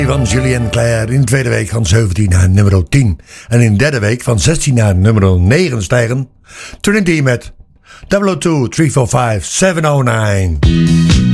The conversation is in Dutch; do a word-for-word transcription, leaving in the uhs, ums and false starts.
Van Julien Clerc in de tweede week van zeventien naar nummer tien. En in de derde week van zestien naar nummer negen stijgen Trinity met double oh two, three four five, seven oh nine.